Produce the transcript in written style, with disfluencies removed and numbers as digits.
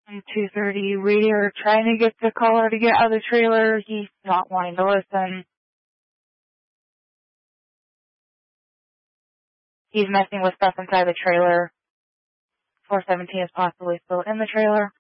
2:30, we are trying to get the caller to get out of the trailer. He's not wanting to listen. He's messing with stuff inside the trailer. 417 is possibly still in the trailer.